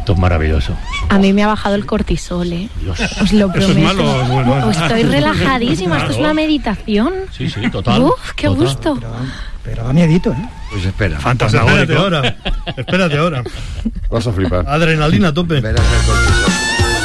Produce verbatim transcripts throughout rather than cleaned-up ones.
Esto es maravilloso. A mí me ha bajado el cortisol, ¿eh? Dios. Os lo prometo. Eso es malo, es bueno. Estoy relajadísima, Claro. esto es una meditación. Sí, sí, total. Uf, qué total. gusto. Pero, pero da miedito, ¿eh? Pues espera. Fantasmagórico. Espérate ahora. Espérate ahora. Vas a flipar. Adrenalina a tope. Verás el cortisol.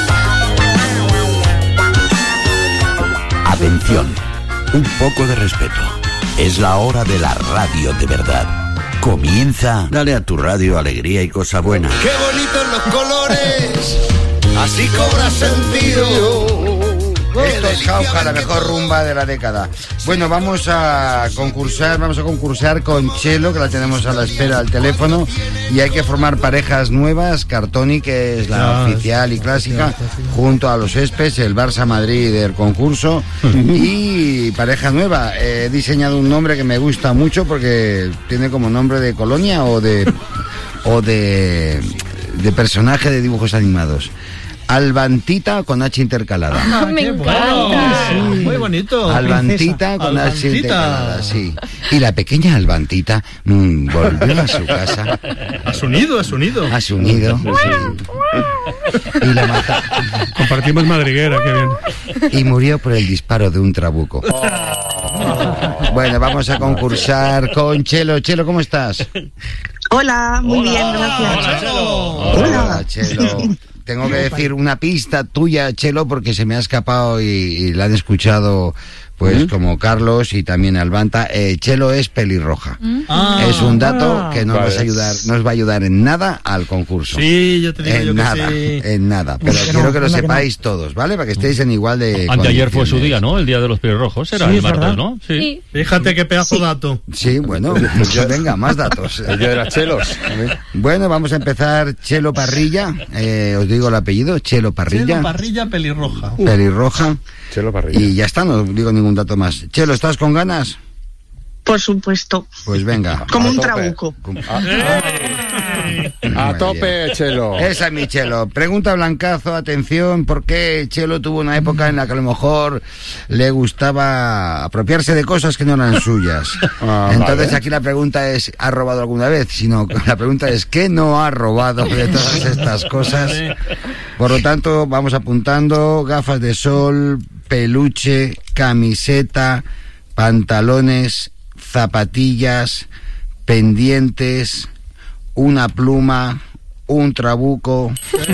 Atención, un poco de respeto. Es la hora de la radio de verdad. Comienza. Dale a tu radio alegría y cosa buena. ¡Qué bonitos los colores! Así cobra sentido. Esto es Jauja, la mejor rumba de la década. Bueno, vamos a concursar, vamos a concursar con Chelo, que la tenemos a la espera al teléfono, y hay que formar parejas nuevas. Cartoni, que es la Ah, oficial y clásica, junto a los Espes, el Barça Madrid del concurso, y pareja nueva. He diseñado un nombre que me gusta mucho porque tiene como nombre de colonia o de o de, de personaje de dibujos animados. Albantita con H intercalada. Ah, me qué encanta. bueno. Sí, muy bonito. Albantita con H Albantita. intercalada, sí. Y la pequeña Albantita mmm, volvió a su casa, A su nido, a su nido. a su nido, y la mata, Compartimos madriguera, qué bien. y murió por el disparo de un trabuco. Bueno, vamos a concursar con Chelo. Chelo, ¿cómo estás? Hola, muy Hola. bien, gracias. Hola, Chelo. Hola, Chelo. Tengo que decir una pista tuya, Chelo, porque se me ha escapado y, y la han escuchado, pues, ¿Mm? como Carlos y también Albanta. Eh, Chelo es pelirroja. Ah. Es un dato que no Vale. nos va a ayudar, no os va a ayudar en nada al concurso. Sí, yo te digo En yo que nada, sí. en nada. Pero Que no, quiero que lo anda que no. sepáis todos, ¿vale? Para que estéis en igual de Anteayer fue su condiciones. día, ¿no? El día de los pelirrojos. Era Sí, el es martes, verdad. ¿no? Sí. Fíjate qué pedazo dato. Sí, bueno, pues venga, más datos. El día de las chelos. Bueno, vamos a empezar. Chelo Parrilla, eh, os digo el apellido, Chelo Parrilla, Chelo, parrilla pelirroja. pelirroja, Chelo parrilla. y ya está, no digo ningún dato más. Chelo, ¿estás con ganas? Por supuesto, Pues venga. como A un tope. trabuco. A Muy tope, bien. Chelo. Esa es mi Chelo. Pregunta Blancazo, atención, ¿por qué Chelo tuvo una época en la que a lo mejor le gustaba apropiarse de cosas que no eran suyas? Ah, Entonces vale. aquí la pregunta es, ¿ha robado alguna vez? Sino la pregunta es, ¿qué no ha robado de todas estas cosas? Por lo tanto, vamos apuntando: gafas de sol, peluche, camiseta, pantalones, zapatillas, pendientes, una pluma, un trabuco.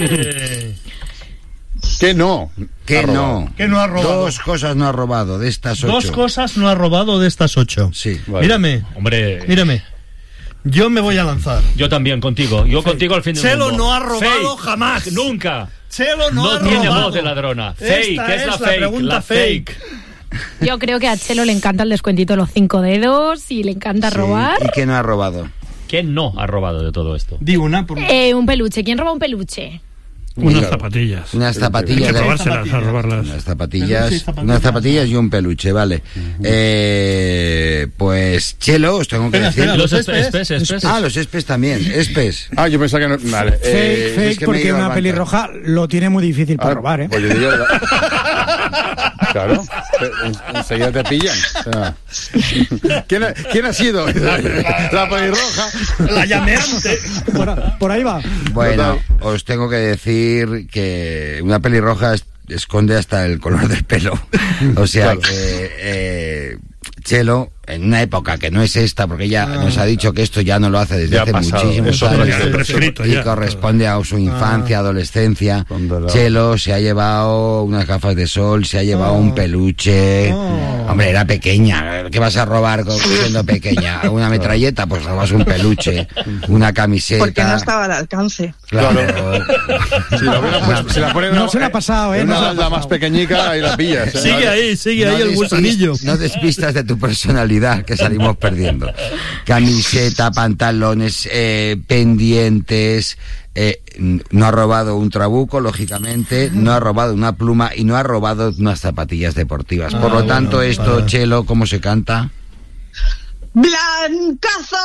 ¿Qué no? ¿Qué Ha robado. no? ¿Qué no ha robado? Dos cosas no ha robado de estas ocho. Dos cosas no ha robado de estas ocho. Sí. Vale. Mírame, Hombre, mírame. Yo me voy a lanzar. yo también contigo. Yo contigo al fin del Chelo mundo. no ha robado Fake. jamás. Nunca. Chelo no, No ha tiene robado. voz de ladrona. Esta Fake, ¿qué es la la fake? pregunta La fake. Yo creo que a Chelo le encanta el descuentito de los cinco dedos y le encanta Sí. robar. ¿Y qué no ha robado? ¿Quién no ha robado de todo esto? Di una por... Eh, un peluche. ¿Quién roba un peluche? Unas Claro. zapatillas. Unas Hay zapatillas. que de- probárselas, a robarlas. Unas zapatillas, Peluche y zapatillas. unas zapatillas y un peluche, vale. Eh, pues Chelo, os tengo que Espera, decir. espera, Los los espes, espes. espes, espes. Ah, los espes también, espes. Ah, yo pensaba que no. Vale. Fake, Eh, fake, es que me he porque ido al una banco. pelirroja lo tiene muy difícil para ah, robar, ¿eh? Pues yo digo. Claro. En- enseguida te pillan. O sea, ¿Quién, ha, ¿Quién ha sido? La pelirroja. La llameante. Por, por ahí va. Bueno, os tengo que decir que una pelirroja es- esconde hasta el color del pelo. O sea Claro. que eh, Chelo, en una época que no es esta, porque ella nos ha dicho que esto ya no lo hace desde Ya ha hace pasado, muchísimos eso años, ya está prescrito y ya. corresponde a su infancia, adolescencia. Cuando la- Chelo se ha llevado unas gafas de sol, se ha llevado un peluche. Hombre, era pequeña. ¿Qué vas a robar con- siendo pequeña? ¿Una metralleta? Pues robas un peluche, una camiseta. Porque no estaba al alcance. Claro. Si la, hubiera puesto- si la ponen No una- se le ha pasado, ¿eh? en No Una se le ha balda más pasado. pequeñica, ahí la pillas. ¿eh? Sigue ahí, sigue No ahí el despis- gusanillo. No despistas de tu personalidad, que salimos perdiendo. Camiseta, pantalones, eh, pendientes. Eh, no ha robado un trabuco, lógicamente. No ha robado una pluma y no ha robado unas zapatillas deportivas. Por lo tanto, esto, Chelo, ¿cómo se canta? ¡Blancazo!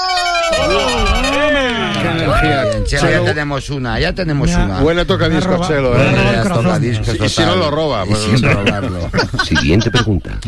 Qué energía. Bien, Chelo, ya tenemos una, ya tenemos Me ha- una. Huele a tocadiscos, Me ha robado- Chelo, me ha ¿eh? robado el Ya corazón. toca discos, Y si total. no lo roba, Y pues, sin no sé. robarlo. Siguiente pregunta.